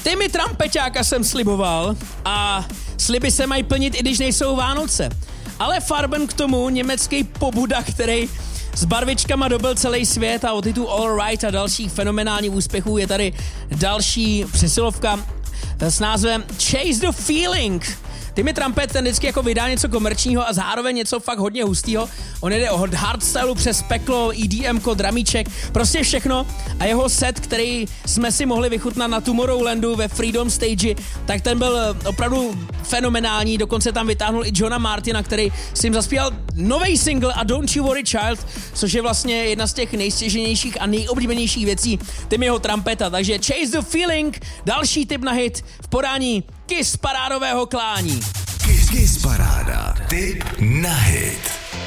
Timmy Trampeťáka jsem sliboval a sliby se mají plnit, i když nejsou Vánoce. Ale Farben k tomu německý pobuda, který s barvičkama dobil celý svět a o titul All Right a dalších fenomenálních úspěchů je tady další přesilovka s názvem Chase the Feeling. Timmy Trumpet ten vždycky jako vydá něco komerčního a zároveň něco fakt hodně hustýho. On jde od hardstylu přes peklo, EDMko, dramíček, prostě všechno. A jeho set, který jsme si mohli vychutnat na Tomorrowlandu ve Freedom Stage, tak ten byl opravdu fenomenální. Dokonce tam vytáhnul i Johna Martina, který si jim zaspíval nový single a Don't You Worry Child, což je vlastně jedna z těch nejstěženějších a nejoblíbenějších věcí Timmyho Trumpeta. Takže Chase the Feeling, další tip na hit v podání Kiss parádového klání. Kiss paráda, tip na hit.